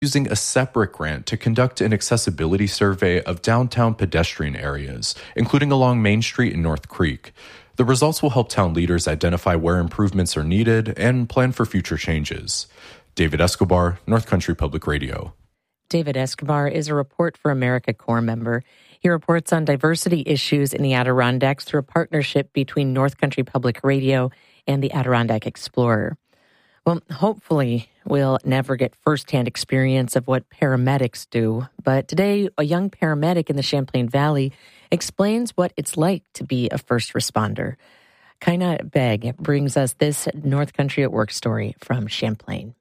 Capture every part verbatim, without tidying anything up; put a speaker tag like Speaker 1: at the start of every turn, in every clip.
Speaker 1: using a separate grant to conduct an accessibility survey of downtown pedestrian areas, including along Main Street and North Creek. The results will help town leaders identify where improvements are needed and plan for future changes. David Escobar, North Country Public Radio.
Speaker 2: David Escobar is a Report for America Corps member. He reports on diversity issues in the Adirondacks through a partnership between North Country Public Radio and the Adirondack Explorer. Well, hopefully we'll never get firsthand experience of what paramedics do, but today a young paramedic in the Champlain Valley explains what it's like to be a first responder. Kaina Beg brings us this North Country at Work story from Champlain.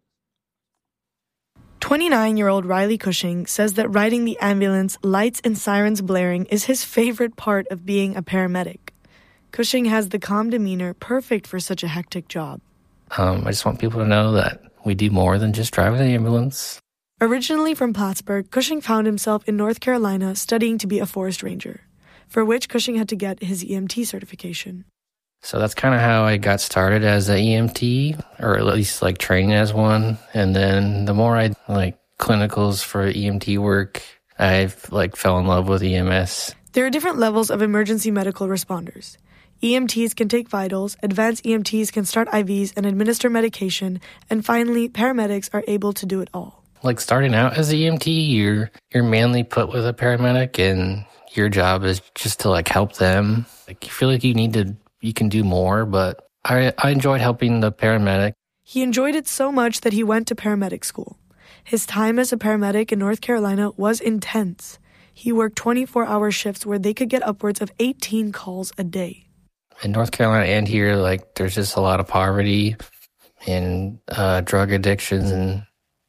Speaker 3: twenty-nine-year-old Riley Cushing says that riding the ambulance, lights and sirens blaring, is his favorite part of being a paramedic. Cushing has the calm demeanor perfect for such a hectic job.
Speaker 4: Um, I just want people to know that we do more than just drive the ambulance.
Speaker 3: Originally from Plattsburgh, Cushing found himself in North Carolina studying to be a forest ranger, for which Cushing had to get his E M T certification.
Speaker 4: So that's kind of how I got started as an E M T, or at least like training as one. And then the more I like clinicals for E M T work, I like fell in love with E M S.
Speaker 3: There are different levels of emergency medical responders. E M Ts can take vitals, advanced E M Ts can start I Vs and administer medication, and finally, paramedics are able to do it all.
Speaker 4: Like starting out as an E M T, you're you're mainly put with a paramedic, and your job is just to like help them. Like you feel like you need to, you can do more, but I I enjoyed helping the paramedic.
Speaker 3: He enjoyed it so much that he went to paramedic school. His time as a paramedic in North Carolina was intense. He worked twenty-four hour shifts where they could get upwards of eighteen calls a day.
Speaker 4: In North Carolina and here, like, there's just a lot of poverty and uh, drug addictions and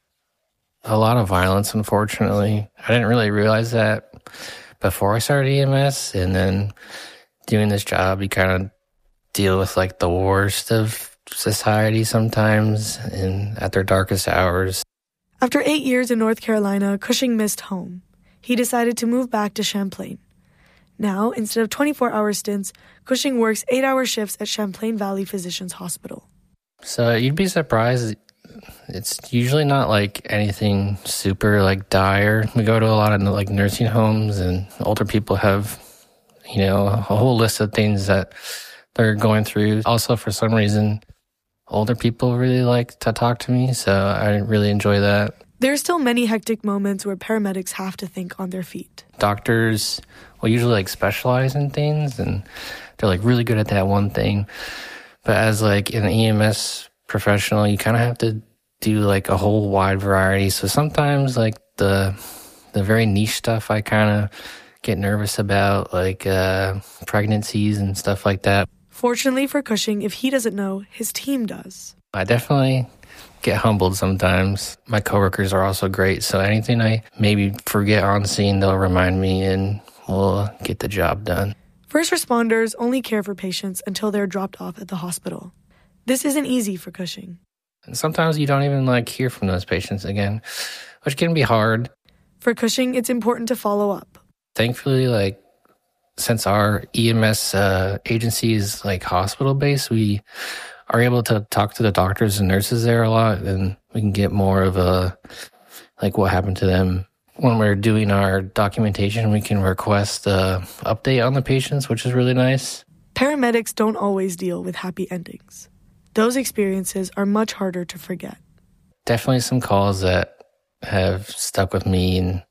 Speaker 4: a lot of violence, unfortunately. I didn't really realize that before I started E M S, and then doing this job, you kind of deal with, like, the worst of society sometimes and at their darkest hours.
Speaker 3: After eight years in North Carolina, Cushing missed home. He decided to move back to Champlain. Now, instead of twenty-four hour stints, Cushing works eight hour shifts at Champlain Valley Physicians Hospital.
Speaker 4: So you'd be surprised. It's usually not like anything super like dire. We go to a lot of like nursing homes, and older people have, you know, a whole list of things that they're going through. Also, for some reason, older people really like to talk to me, so I really enjoy that.
Speaker 3: There are still many hectic moments where paramedics have to think on their feet.
Speaker 4: Doctors will usually like specialize in things, and they're like really good at that one thing. But as like an E M S professional, you kind of have to do like a whole wide variety. So sometimes like the the very niche stuff I kind of get nervous about, like uh, pregnancies and stuff like that.
Speaker 3: Fortunately for Cushing, if he doesn't know, his team does.
Speaker 4: I definitely get humbled sometimes. My coworkers are also great, so anything I maybe forget on scene, they'll remind me and we'll get the job done.
Speaker 3: First responders only care for patients until they're dropped off at the hospital. This isn't easy for Cushing.
Speaker 4: And sometimes you don't even like hear from those patients again, which can be hard.
Speaker 3: For Cushing, it's important to follow up.
Speaker 4: Thankfully, like, since our E M S uh, agency is like hospital based, we are able to talk to the doctors and nurses there a lot, and we can get more of a, like, what happened to them. When we're doing our documentation, we can request a update on the patients, which is really nice.
Speaker 3: Paramedics don't always deal with happy endings. Those experiences are much harder to forget.
Speaker 4: Definitely some calls that have stuck with me, and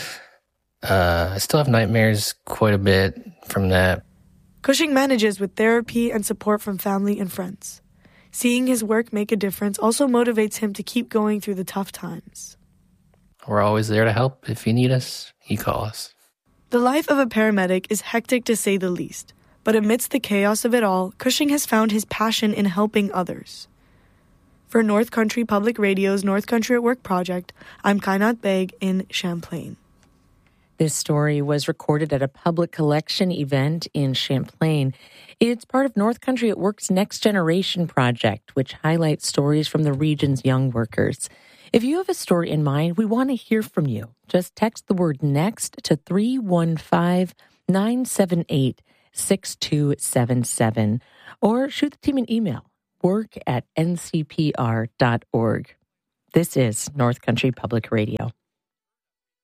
Speaker 4: uh, I still have nightmares quite a bit from that.
Speaker 3: Cushing manages with therapy and support from family and friends. Seeing his work make a difference also motivates him to keep going through the tough times.
Speaker 4: We're always there to help. If you need us, you call us.
Speaker 3: The life of a paramedic is hectic to say the least, but amidst the chaos of it all, Cushing has found his passion in helping others. For North Country Public Radio's North Country at Work project, I'm Kainat Beg in Champlain.
Speaker 2: This story was recorded at a public collection event in Champlain. It's part of North Country at Work's Next Generation project, which highlights stories from the region's young workers. If you have a story in mind, we want to hear from you. Just text the word NEXT to three one five, nine seven eight, six two seven seven or shoot the team an email, work at n c p r dot org. This is North Country Public Radio.